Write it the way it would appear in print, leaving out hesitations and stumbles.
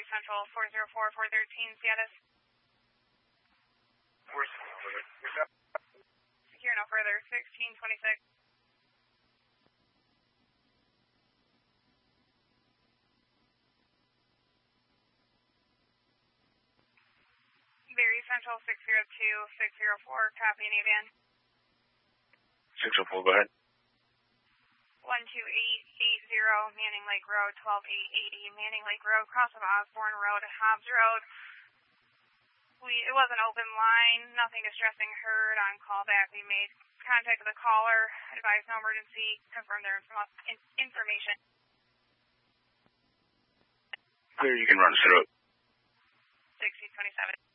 Central 404-413 status. Where's that? Secure no further, 1626. Berry Central 602-604, copy Avian. 604, go ahead. 12880, Manning Lake Road, 12880, Manning Lake Road, cross of Osborne Road, Hobbs Road. It was an open line, nothing distressing heard. On callback, we made contact with the caller, advised no emergency, confirmed their information. Clear, you can run us through it. 1627.